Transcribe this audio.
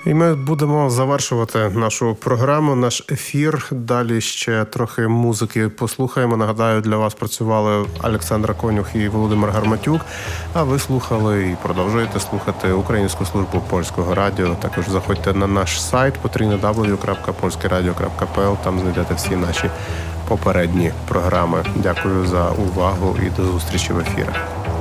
І ми будемо завершувати нашу програму, наш ефір. Далі ще трохи музики послухаємо. Нагадаю, для вас працювали Олександра Конюх і Володимир Гарматюк. А ви слухали і продовжуєте слухати Українську службу Польського радіо. Також заходьте на наш сайт www.polskieradio.pl. Там знайдете всі наші попередні програми. Дякую за увагу і до зустрічі в ефірах.